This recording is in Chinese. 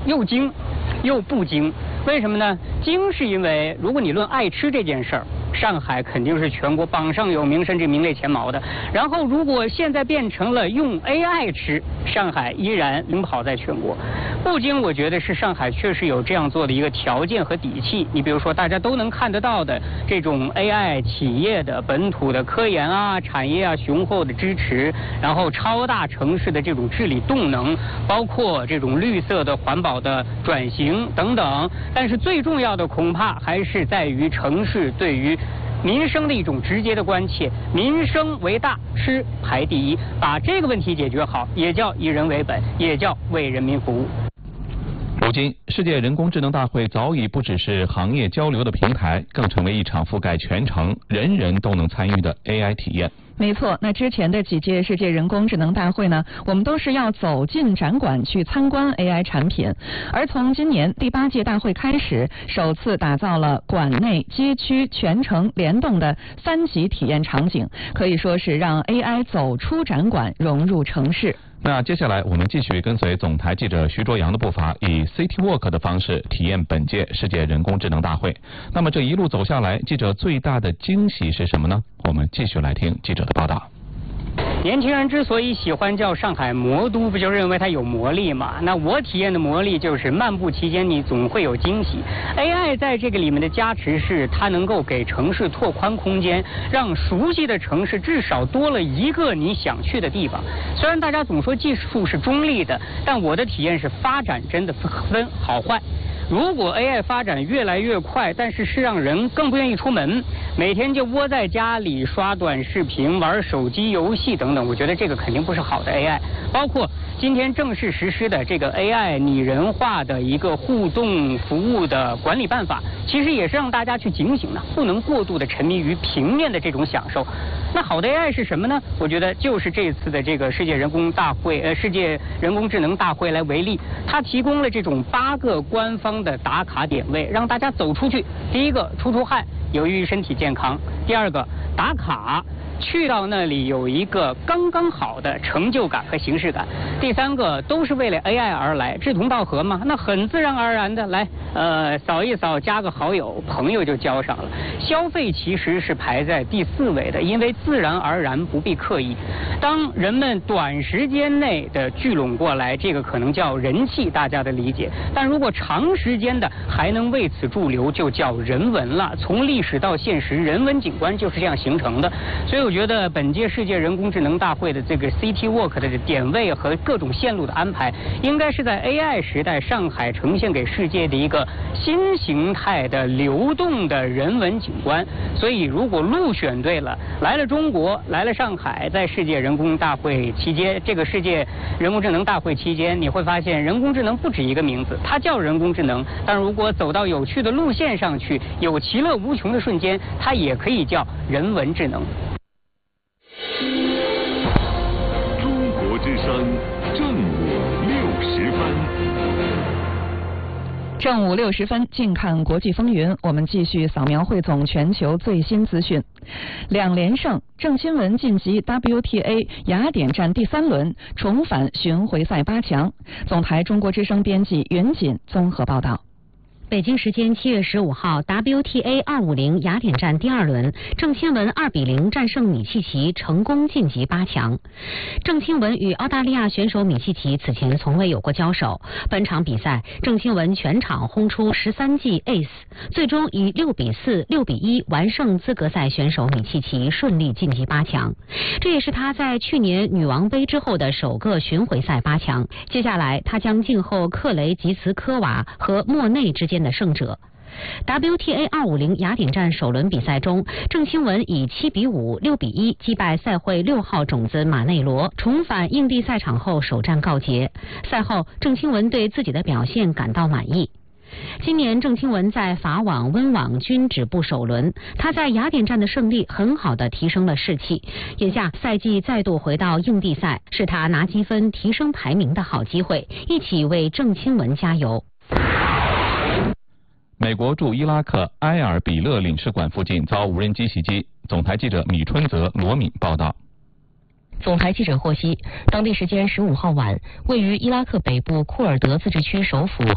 又精又不精。为什么呢？精是因为如果你论爱吃这件事儿，上海肯定是全国榜上有名，甚至名列前茅的。然后如果现在变成了用 AI 吃，上海依然领跑在全国。不精，我觉得是上海确实有这样做的一个条件和底气。你比如说大家都能看得到的这种 AI 企业的本土的科研啊、产业啊雄厚的支持，然后超大城市的这种治理动能，包括这种绿色的环保的转型等等。但是最重要的恐怕还是在于城市对于民生的一种直接的关切，民生为大，吃排第一，把这个问题解决好，也叫以人为本，也叫为人民服务。 如今，世界人工智能大会早已不只是行业交流的平台，更成为一场覆盖全城、人人都能参与的 AI 体验。 没错，那之前的几届世界人工智能大会呢，我们都是要走进展馆去参观 AI 产品，而从今年第8届大会开始，首次打造了馆内、街区、全程联动的3级体验场景，可以说是让 AI 走出展馆，融入城市。 那接下来我们继续跟随总台记者徐卓阳的步伐，以 City Walk 的方式体验本届世界人工智能大会。那么这一路走下来，记者最大的惊喜是什么呢？我们继续来听记者的报道。 年轻人之所以喜欢叫上海魔都，不就认为它有魔力吗？那我体验的魔力就是漫步期间你总会有惊喜。AI 在这个里面的加持是它能够给城市拓宽空间，让熟悉的城市至少多了一个你想去的地方。虽然大家总说技术是中立的，但我的体验是发展真的分好坏。如果 AI 发展越来越快，但是让人更不愿意出门，每天就窝在家里刷短视频、玩手机游戏等等，我觉得这个肯定不是好的 AI。包括今天正式实施的这个 AI 拟人化的一个互动服务的管理办法，其实也是让大家去警醒的，不能过度的沉迷于平面的这种享受。那好的 AI 是什么呢？我觉得就是这次的这个世界人工智能大会来为例，它提供了这种8个官方的打卡点位，让大家走出去。第一个出汗，有益于身体健康；第二个打卡，去到那里有一个刚刚好的成就感和形式感；第3个都是为了 AI 而来，志同道合嘛，那很自然而然的来扫一扫，加个好友，朋友就交上了。消费其实是排在第4位的，因为自然而然，不必刻意。当人们短时间内的聚拢过来，这个可能叫人气，大家的理解。但如果长时间的还能为此驻留，就叫人文了。从历史到现实，人文景观就是这样形成的。所以我觉得本届世界人工智能大会的这个 City Walk 的点位和各种线路的安排，应该是在 AI 时代上海呈现给世界的一个新形态的流动的人文景观。所以如果路选对了，来了中国，来了上海，在世界人工大会期间，这个世界人工智能大会期间，你会发现人工智能不止一个名字，它叫人工智能，但如果走到有趣的路线上去，有其乐无穷的瞬间，它也可以叫人文智能。 中国之声正午60分。 正午60分，近看国际风云。我们继续扫描汇总全球最新资讯。2连胜，郑钦文晋级 WTA 雅典站第3轮，重返巡回赛8强。总台中国之声编辑云锦综合报道。 北京时间7月15号 ，WTA 250雅典站第2轮，郑钦文2比0战胜米契奇，成功晋级8强。郑钦文与澳大利亚选手米契奇此前从未有过交手。本场比赛，郑钦文全场轰出13记 ace， 最终以6比4、6比1完胜资格赛选手米契奇，顺利晋级8强。这也是他在去年女王杯之后的首个巡回赛8强。接下来，他将静候克雷吉茨科娃和莫内之间的胜者。WTA 250雅典站首轮比赛中，郑钦文以7比5、6比1击败赛会6号种子马内罗，重返硬地赛场后首战告捷。赛后，郑钦文对自己的表现感到满意。今年郑钦文在法网、温网均止步首轮，他在雅典站的胜利很好的提升了士气。眼下赛季再度回到硬地赛，是他拿积分提升排名的好机会，一起为郑钦文加油。 美国驻伊拉克埃尔比勒领事馆附近遭无人机袭击。总台记者米春泽、罗敏报道。 总台记者获悉，当地时间15号晚，位于伊拉克北部库尔德自治区首府